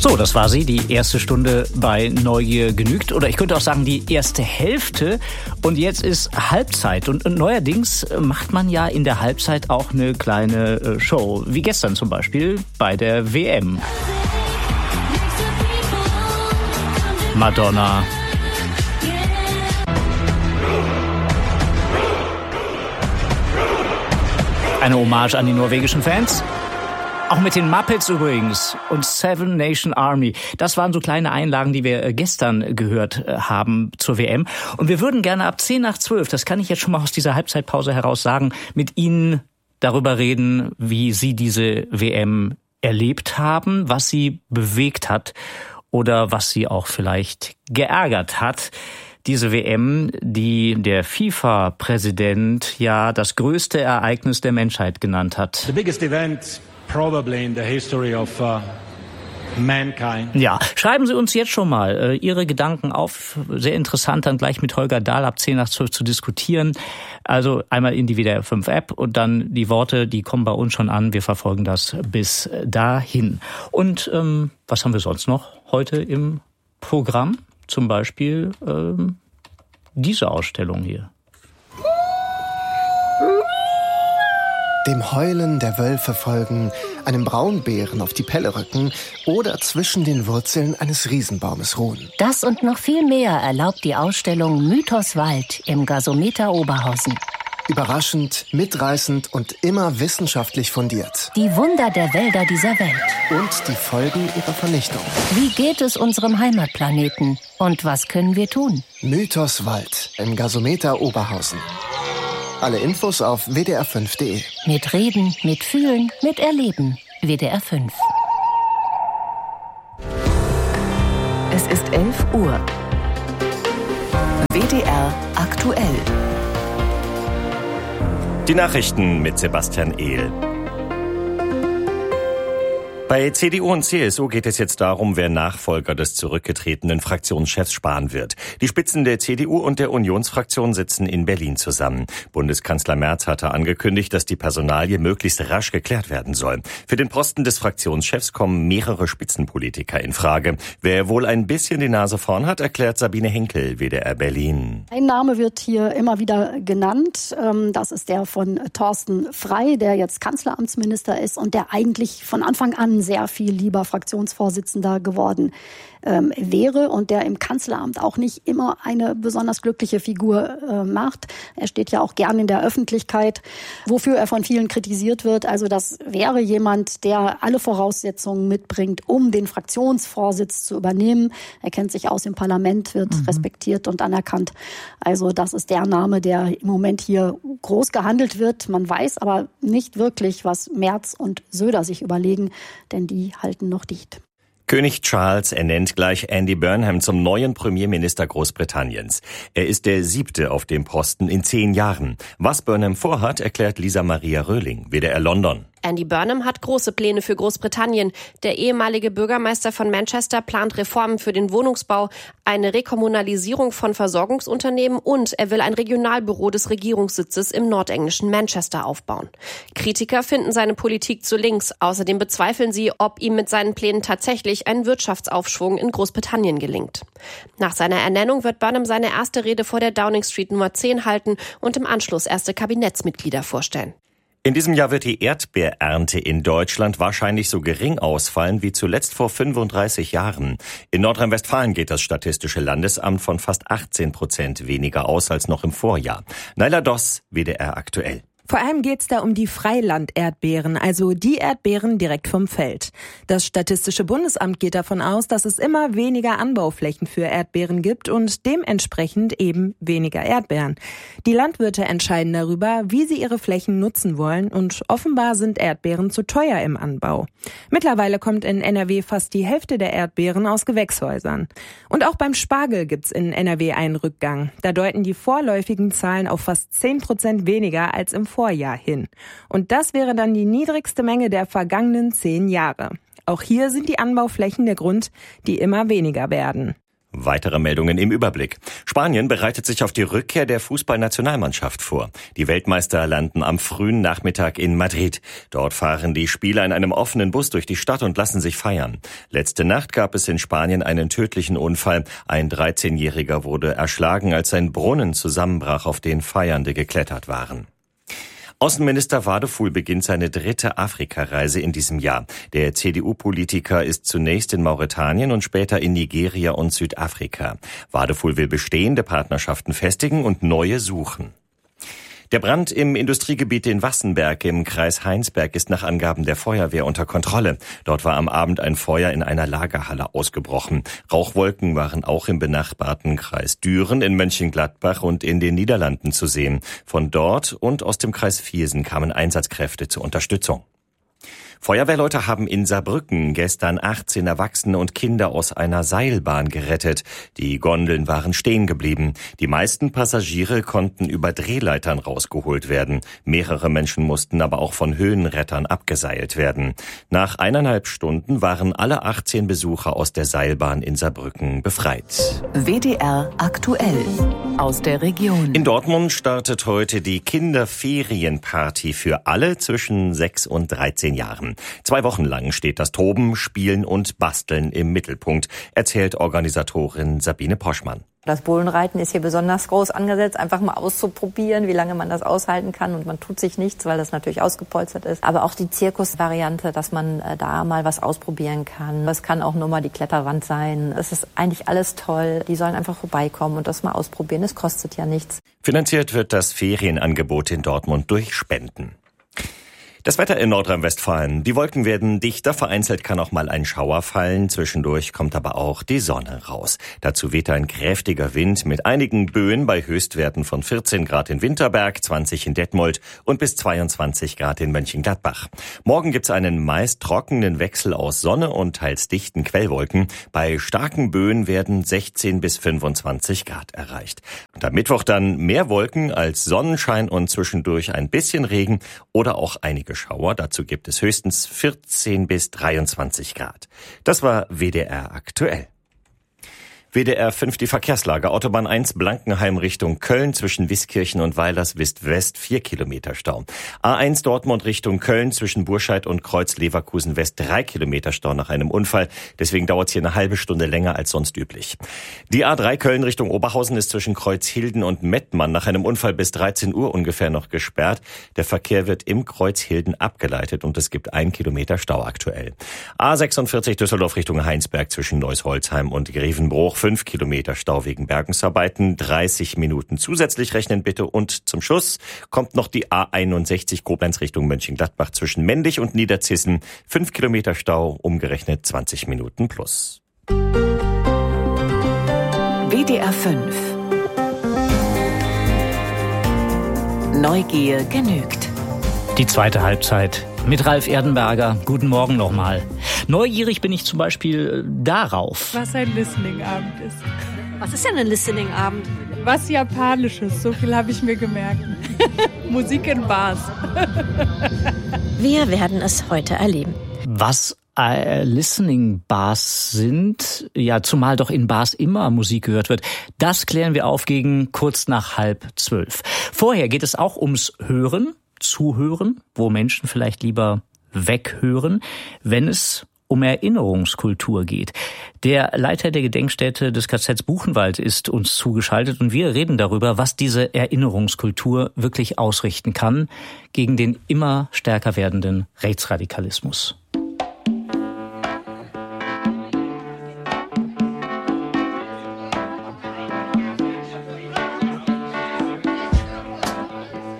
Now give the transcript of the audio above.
So, das war sie, die erste Stunde bei Neugier genügt. Oder ich könnte auch sagen, die erste Hälfte. Und jetzt ist Halbzeit. Und neuerdings macht man ja in der Halbzeit auch eine kleine Show. Wie gestern zum Beispiel bei der WM. Madonna. Eine Hommage an die norwegischen Fans. Auch mit den Muppets übrigens und Seven Nation Army. Das waren so kleine Einlagen, die wir gestern gehört haben zur WM. Und wir würden gerne ab 10:12, das kann ich jetzt schon mal aus dieser Halbzeitpause heraus sagen, mit Ihnen darüber reden, wie Sie diese WM erlebt haben, was Sie bewegt hat oder was Sie auch vielleicht geärgert hat. Diese WM, die der FIFA-Präsident ja das größte Ereignis der Menschheit genannt hat. The biggest event probably in the history of mankind. Ja, schreiben Sie uns jetzt schon mal Ihre Gedanken auf. Sehr interessant, dann gleich mit Holger Dahl ab 10:12 zu diskutieren. Also einmal in die WDR 5 App und dann die Worte, die kommen bei uns schon an. Wir verfolgen das bis dahin. Und was haben wir sonst noch heute im Programm? Zum Beispiel diese Ausstellung hier. Dem Heulen der Wölfe folgen, einem Braunbären auf die Pelle rücken oder zwischen den Wurzeln eines Riesenbaumes ruhen. Das und noch viel mehr erlaubt die Ausstellung Mythos Wald im Gasometer Oberhausen. Überraschend, mitreißend und immer wissenschaftlich fundiert. Die Wunder der Wälder dieser Welt. Und die Folgen ihrer Vernichtung. Wie geht es unserem Heimatplaneten? Und was können wir tun? Mythos Wald im Gasometer Oberhausen. Alle Infos auf wdr5.de. Mit Reden, mit Fühlen, mit Erleben. WDR 5. Es ist 11 Uhr. WDR aktuell. Die Nachrichten mit Sebastian Ehl. Bei CDU und CSU geht es jetzt darum, wer Nachfolger des zurückgetretenen Fraktionschefs Spahn wird. Die Spitzen der CDU und der Unionsfraktion sitzen in Berlin zusammen. Bundeskanzler Merz hatte angekündigt, dass die Personalie möglichst rasch geklärt werden soll. Für den Posten des Fraktionschefs kommen mehrere Spitzenpolitiker in Frage. Wer wohl ein bisschen die Nase vorn hat, erklärt Sabine Henkel, WDR Berlin. Ein Name wird hier immer wieder genannt. Das ist der von Thorsten Frey, der jetzt Kanzleramtsminister ist und der eigentlich von Anfang an sehr viel lieber Fraktionsvorsitzender geworden wäre und der im Kanzleramt auch nicht immer eine besonders glückliche Figur macht. Er steht ja auch gern in der Öffentlichkeit, wofür er von vielen kritisiert wird. Also das wäre jemand, der alle Voraussetzungen mitbringt, um den Fraktionsvorsitz zu übernehmen. Er kennt sich aus im Parlament, wird respektiert und anerkannt. Also das ist der Name, der im Moment hier groß gehandelt wird. Man weiß aber nicht wirklich, was Merz und Söder sich überlegen, denn die halten noch dicht. König Charles ernennt gleich Andy Burnham zum neuen Premierminister Großbritanniens. Er ist der 7. auf dem Posten in 10 Jahren. Was Burnham vorhat, erklärt Lisa Maria Röhling, WDR London. Andy Burnham hat große Pläne für Großbritannien. Der ehemalige Bürgermeister von Manchester plant Reformen für den Wohnungsbau, eine Rekommunalisierung von Versorgungsunternehmen und er will ein Regionalbüro des Regierungssitzes im nordenglischen Manchester aufbauen. Kritiker finden seine Politik zu links. Außerdem bezweifeln sie, ob ihm mit seinen Plänen tatsächlich ein Wirtschaftsaufschwung in Großbritannien gelingt. Nach seiner Ernennung wird Burnham seine erste Rede vor der Downing Street Nummer 10 halten und im Anschluss erste Kabinettsmitglieder vorstellen. In diesem Jahr wird die Erdbeerernte in Deutschland wahrscheinlich so gering ausfallen wie zuletzt vor 35 Jahren. In Nordrhein-Westfalen geht das Statistische Landesamt von fast 18% weniger aus als noch im Vorjahr. Naila Doss, WDR aktuell. Vor allem geht's da um die Freilanderdbeeren, also die Erdbeeren direkt vom Feld. Das Statistische Bundesamt geht davon aus, dass es immer weniger Anbauflächen für Erdbeeren gibt und dementsprechend eben weniger Erdbeeren. Die Landwirte entscheiden darüber, wie sie ihre Flächen nutzen wollen und offenbar sind Erdbeeren zu teuer im Anbau. Mittlerweile kommt in NRW fast die Hälfte der Erdbeeren aus Gewächshäusern. Und auch beim Spargel gibt's in NRW einen Rückgang. Da deuten die vorläufigen Zahlen auf fast 10% weniger als im Vorjahr hin. Und das wäre dann die niedrigste Menge der vergangenen 10 Jahre. Auch hier sind die Anbauflächen der Grund, die immer weniger werden. Weitere Meldungen im Überblick. Spanien bereitet sich auf die Rückkehr der Fußballnationalmannschaft vor. Die Weltmeister landen am frühen Nachmittag in Madrid. Dort fahren die Spieler in einem offenen Bus durch die Stadt und lassen sich feiern. Letzte Nacht gab es in Spanien einen tödlichen Unfall. Ein 13-Jähriger wurde erschlagen, als ein Brunnen zusammenbrach, auf den Feiernde geklettert waren. Außenminister Wadefuhl beginnt seine 3. Afrikareise in diesem Jahr. Der CDU-Politiker ist zunächst in Mauretanien und später in Nigeria und Südafrika. Wadefuhl will bestehende Partnerschaften festigen und neue suchen. Der Brand im Industriegebiet in Wassenberg im Kreis Heinsberg ist nach Angaben der Feuerwehr unter Kontrolle. Dort war am Abend ein Feuer in einer Lagerhalle ausgebrochen. Rauchwolken waren auch im benachbarten Kreis Düren, in Mönchengladbach und in den Niederlanden zu sehen. Von dort und aus dem Kreis Viersen kamen Einsatzkräfte zur Unterstützung. Feuerwehrleute haben in Saarbrücken gestern 18 Erwachsene und Kinder aus einer Seilbahn gerettet. Die Gondeln waren stehen geblieben. Die meisten Passagiere konnten über Drehleitern rausgeholt werden. Mehrere Menschen mussten aber auch von Höhenrettern abgeseilt werden. Nach 1,5 Stunden waren alle 18 Besucher aus der Seilbahn in Saarbrücken befreit. WDR aktuell aus der Region. In Dortmund startet heute die Kinderferienparty für alle zwischen 6 und 13 Jahren. 2 Wochen lang steht das Toben, Spielen und Basteln im Mittelpunkt, erzählt Organisatorin Sabine Poschmann. Das Bullenreiten ist hier besonders groß angesetzt, einfach mal auszuprobieren, wie lange man das aushalten kann. Und man tut sich nichts, weil das natürlich ausgepolstert ist. Aber auch die Zirkusvariante, dass man da mal was ausprobieren kann. Das kann auch nur mal die Kletterwand sein. Es ist eigentlich alles toll. Die sollen einfach vorbeikommen und das mal ausprobieren. Es kostet ja nichts. Finanziert wird das Ferienangebot in Dortmund durch Spenden. Das Wetter in Nordrhein-Westfalen. Die Wolken werden dichter, vereinzelt kann auch mal ein Schauer fallen. Zwischendurch kommt aber auch die Sonne raus. Dazu weht ein kräftiger Wind mit einigen Böen bei Höchstwerten von 14 Grad in Winterberg, 20 in Detmold und bis 22 Grad in Mönchengladbach. Morgen gibt's einen meist trockenen Wechsel aus Sonne und teils dichten Quellwolken. Bei starken Böen werden 16 bis 25 Grad erreicht. Und am Mittwoch dann mehr Wolken als Sonnenschein und zwischendurch ein bisschen Regen oder auch einige Schauer. Dazu gibt es höchstens 14 bis 23 Grad. Das war WDR aktuell. WDR 5 die Verkehrslage. Autobahn 1 Blankenheim Richtung Köln zwischen Wiskirchen und Weilerswist-West 4 Kilometer Stau. A1 Dortmund Richtung Köln zwischen Burscheid und Kreuz Leverkusen-West 3 Kilometer Stau nach einem Unfall. Deswegen dauert es hier eine halbe Stunde länger als sonst üblich. Die A3 Köln Richtung Oberhausen ist zwischen Kreuzhilden und Mettmann nach einem Unfall bis 13 Uhr ungefähr noch gesperrt. Der Verkehr wird im Kreuzhilden abgeleitet und es gibt 1 Kilometer Stau aktuell. A46 Düsseldorf Richtung Heinsberg zwischen Neuss-Holzheim und Grevenbruch 5 Kilometer Stau wegen Bergungsarbeiten, 30 Minuten zusätzlich rechnen bitte. Und zum Schluss kommt noch die A61 Koblenz Richtung Mönchengladbach zwischen Mendig und Niederzissen, 5 Kilometer Stau, umgerechnet 20 Minuten plus. WDR 5 Neugier genügt. Die zweite Halbzeit mit Ralf Erdenberger. Guten Morgen nochmal. Neugierig bin ich zum Beispiel darauf, was ein Listening-Abend ist. Was ist denn ein Listening-Abend? Was Japanisches, so viel habe ich mir gemerkt. Musik in Bars. Wir werden es heute erleben. Was Listening Bars sind, ja, zumal doch in Bars immer Musik gehört wird. Das klären wir auf gegen kurz nach 11:30. Vorher geht es auch ums Hören, Zuhören, wo Menschen vielleicht lieber weghören, wenn es um Erinnerungskultur geht. Der Leiter der Gedenkstätte des KZ Buchenwald ist uns zugeschaltet und wir reden darüber, was diese Erinnerungskultur wirklich ausrichten kann gegen den immer stärker werdenden Rechtsradikalismus.